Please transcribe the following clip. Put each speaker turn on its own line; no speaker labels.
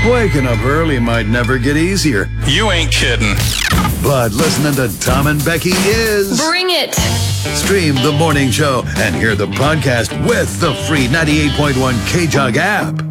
Waking up early might never get easier.
You ain't kidding.
But listening to Tom and Becky is...
Bring it!
Stream the morning show and hear the podcast with the free 98.1 KJUG app.